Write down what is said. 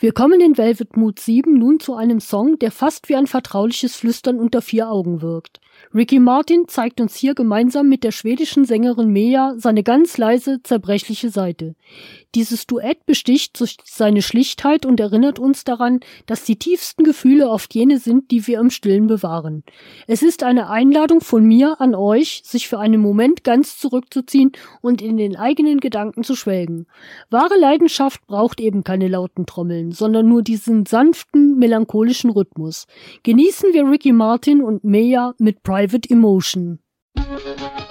Wir kommen in Velvet Mood 7 nun zu einem Song, der fast wie ein vertrauliches Flüstern unter vier Augen wirkt. Ricky Martin zeigt uns hier gemeinsam mit der schwedischen Sängerin Meja seine ganz leise, zerbrechliche Seite. Dieses Duett besticht durch seine Schlichtheit und erinnert uns daran, dass die tiefsten Gefühle oft jene sind, die wir im Stillen bewahren. Es ist eine Einladung von mir an euch, sich für einen Moment ganz zurückzuziehen und in den eigenen Gedanken zu schwelgen. Wahre Leidenschaft braucht eben keine lauten Trommeln, sondern nur diesen sanften, melancholischen Rhythmus. Genießen wir Ricky Martin und Meja mit Private Emotion.